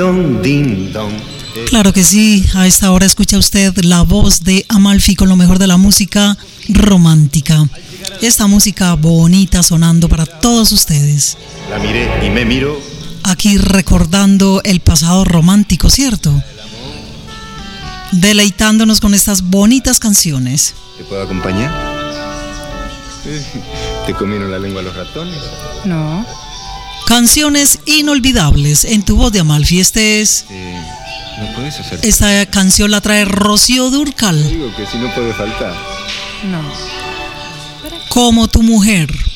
don, din don. Claro que sí, a esta hora escucha usted la voz de Amalfi con lo mejor de la música romántica. Esta música bonita sonando para todos ustedes. La miré y me miro. Aquí recordando el pasado romántico, ¿cierto? Deleitándonos con estas bonitas canciones. ¿Te puedo acompañar? ¿Te comieron la lengua los ratones? No. Canciones inolvidables en tu voz de Amalfi. No puedes hacer. Esta canción la trae Rocío Dúrcal. Digo que si no puede faltar. No. Como tu mujer.